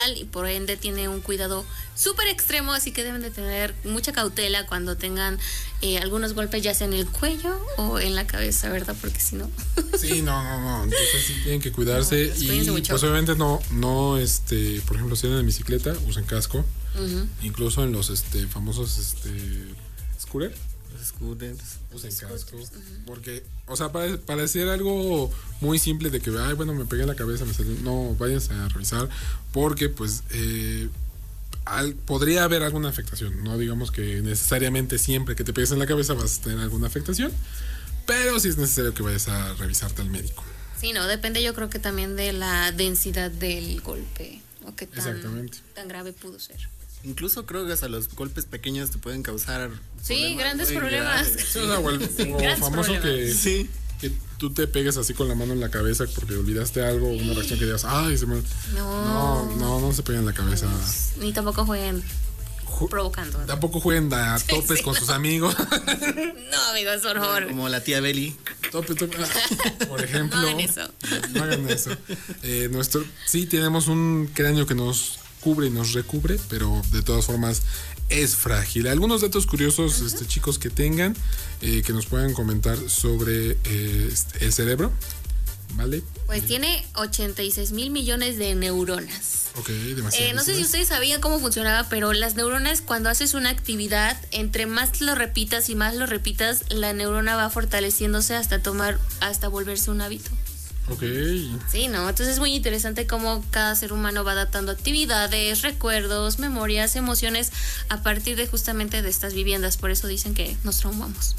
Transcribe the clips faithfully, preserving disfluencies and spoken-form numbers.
y por ende tiene un cuidado súper extremo, así que deben de tener mucha cautela cuando tengan eh, algunos golpes, ya sea en el cuello o en la cabeza, ¿verdad? Porque si no... Sí, no, no, no, entonces sí tienen que cuidarse. No, y mucho. Pues obviamente no, no, este, por ejemplo, si andan en bicicleta, usen casco, uh-huh. Incluso en los este famosos este scooter, scooters, usen casco, uh-huh. Porque, o sea, para, pareciera algo muy simple de que, ay, bueno, me pegué en la cabeza, me salió. No, váyanse a revisar, porque pues eh, al, podría haber alguna afectación. No digamos que necesariamente siempre que te pegues en la cabeza vas a tener alguna afectación, pero sí es necesario que vayas a revisarte al médico. Sí, no, depende yo creo que también de la densidad del golpe, o qué tan, exactamente. tan grave pudo ser. Incluso creo que hasta los golpes pequeños te pueden causar sí, grandes problemas. Sí, o sea, o el, sí, o famoso problemas. que sí. que tú te pegues así con la mano en la cabeza porque olvidaste algo, una reacción que digas, ay, se me... No, no, no, no se peguen en la cabeza. Ni tampoco jueguen Ju- provocando. ¿No? Tampoco jueguen a topes sí, sí. con sus amigos. No, amigos, por favor. Como la tía Beli. Tope, tope. Por ejemplo. No hagan eso. No hagan eso. Eh, nuestro, sí, tenemos un cráneo que nos cubre y nos recubre, pero de todas formas es frágil. Algunos datos curiosos, uh-huh. este, chicos, que tengan, eh, que nos puedan comentar sobre eh, el cerebro, ¿vale? Pues eh. tiene ochenta y seis mil millones de neuronas. Ok, demasiado. Eh, no sé si ustedes sabían cómo funcionaba, pero las neuronas, cuando haces una actividad, entre más lo repitas y más lo repitas, la neurona va fortaleciéndose hasta tomar, hasta volverse un hábito. Ok. Sí, ¿no? Entonces es muy interesante cómo cada ser humano va adaptando actividades, recuerdos, memorias, emociones a partir de justamente de estas viviendas. Por eso dicen que nos traumamos.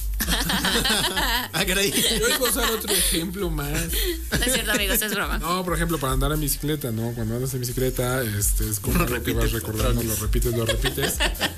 Ah, caray. Yo iba a usar otro ejemplo más. No es cierto, amigos, es broma. No, por ejemplo, para andar en bicicleta, ¿no? Cuando andas en bicicleta, este es como lo que vas recordando, lo repites, lo repites.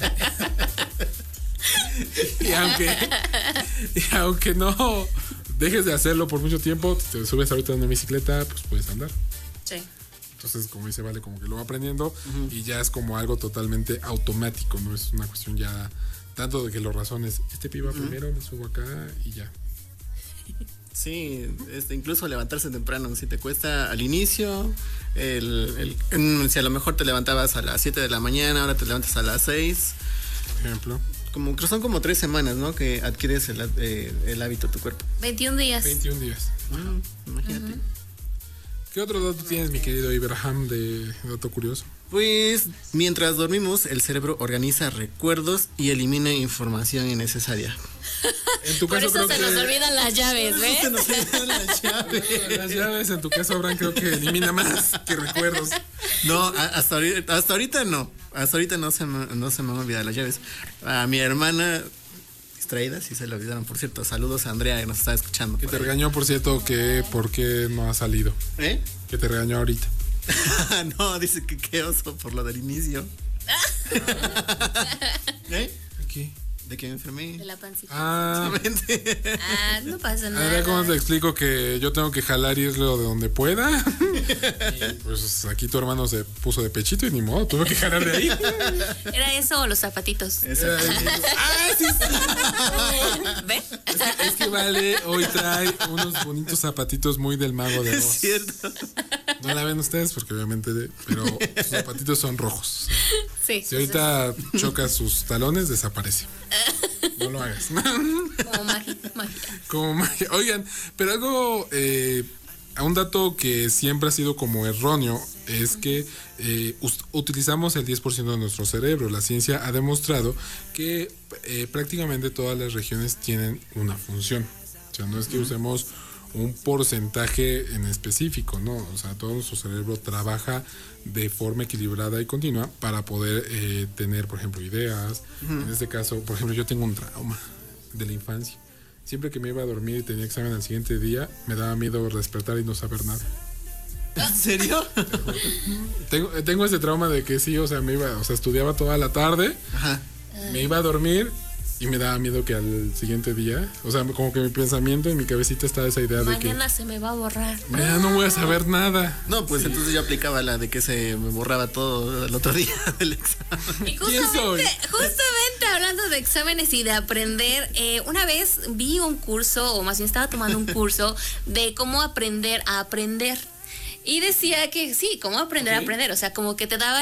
y aunque y aunque no dejes de hacerlo por mucho tiempo, te subes ahorita en una bicicleta, pues puedes andar. Sí. Entonces, como dice Vale, como que lo va aprendiendo, uh-huh. Y ya es como algo totalmente automático, no es una cuestión ya tanto de que lo razones, este pibe va uh-huh. primero, me subo acá y ya. Sí, este, incluso levantarse temprano, si te cuesta al inicio, el, el, si a lo mejor te levantabas a las siete de la mañana, ahora te levantas a las seis. Por ejemplo. Como que son como tres semanas, ¿no? Que adquieres el, eh, el hábito de tu cuerpo. veintiún días. veintiún días. Bueno, imagínate. Uh-huh. ¿Qué otro dato tienes, mi querido Ibrahim, de dato curioso? Pues, mientras dormimos, el cerebro organiza recuerdos y elimina información innecesaria. En tu caso, Por eso creo se que... nos olvidan las llaves, ¿ves? Se nos olvidan las llaves. Las llaves, en tu caso, Abraham, creo que elimina más que recuerdos. No, hasta ahorita, hasta ahorita no. Hasta ahorita no se me, no se me han olvidado las llaves. A mi hermana... distraída, si se le olvidaron, por cierto. Saludos a Andrea que nos está escuchando. Que te ahí. regañó, por cierto, que por qué no ha salido. ¿Eh? Que te regañó ahorita. No, dice que qué oso por lo del inicio. ¿Eh? ¿Qué? De que me enfermé. De la pancita. Ah, ah no pasa nada. A ver, ¿cómo te explico que yo tengo que jalar y irlo de donde pueda? Y pues aquí tu hermano se puso de pechito y ni modo, tuve que jalar de ahí. ¿Era eso o los zapatitos? Era, ah, sí, sí. ¿Ven? Es que, es que Vale hoy trae unos bonitos zapatitos muy del Mago de Oz. Es cierto. No la ven ustedes porque obviamente, pero sus zapatitos son rojos. Sí. Si ahorita chocas sus talones, desaparece. No lo hagas. Como magia, magia. Como magia. Oigan, pero algo, eh, un dato que siempre ha sido como erróneo es que eh, utilizamos el diez por ciento de nuestro cerebro. La ciencia ha demostrado que eh, prácticamente todas las regiones tienen una función. O sea, no es que usemos un porcentaje en específico, ¿no? O sea, todo nuestro cerebro trabaja de forma equilibrada y continua para poder eh, tener, por ejemplo, ideas. Uh-huh. En este caso, por ejemplo, yo tengo un trauma de la infancia. Siempre que me iba a dormir y tenía examen al siguiente día, me daba miedo despertar y no saber nada. ¿En serio? tengo, tengo ese trauma de que sí, o sea, me iba, o sea, estudiaba toda la tarde, ajá, me iba a dormir y me daba miedo que al siguiente día, o sea, como que mi pensamiento en mi cabecita estaba esa idea mañana de que mañana se me va a borrar. Mañana no voy a saber nada. No, pues sí. Entonces yo aplicaba la de que se me borraba todo el otro día del examen. Y justamente, justamente hablando de exámenes y de aprender, eh, una vez vi un curso, o más bien estaba tomando un curso de cómo aprender a aprender. Y decía que sí, cómo aprender okay. a aprender, o sea, como que te daba